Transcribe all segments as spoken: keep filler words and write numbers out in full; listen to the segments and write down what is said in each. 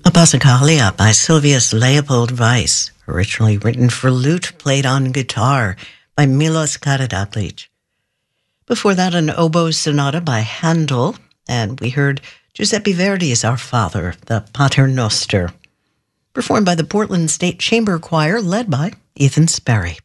A Passacaglia by Silvius Leopold Weiss, originally written for lute, played on guitar by Milos Karađorđević. Before that, an oboe sonata by Handel, and we heard Giuseppe Verdi's Our Father, the Pater Noster, performed by the Portland State Chamber Choir, led by Ethan Sperry.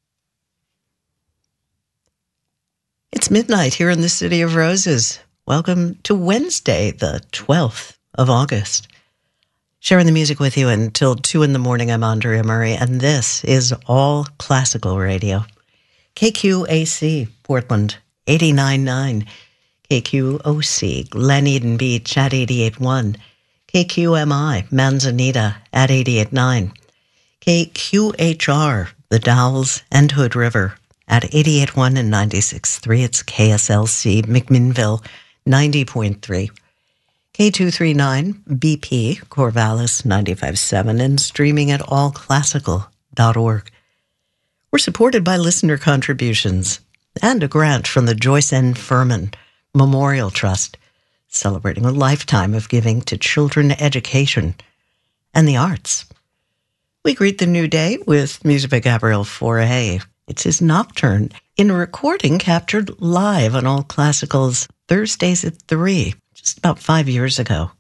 It's midnight here in the City of Roses. Welcome to Wednesday, the twelfth of August. Sharing the music with you until two in the morning, I'm Andrea Murray, and this is All Classical Radio. K Q A C, Portland, eighty-nine point nine. K Q O C, Glen Eden Beach at eighty-eight point one. K Q M I, Manzanita at eighty-eight point nine. K Q H R, The Dalles and Hood River at eighty-eight point one and ninety-six point three. It's K S L C, McMinnville, ninety point three. K two thirty-nine, B P, Corvallis, ninety-five point seven, and streaming at all classical dot org. We're supported by listener contributions and a grant from the Joyce N. Furman Memorial Trust, celebrating a lifetime of giving to children education and the arts. We greet the new day with music by Gabriel Fauré. It's his Nocturne in a recording captured live on All Classical's Thursdays at three, just about five years ago.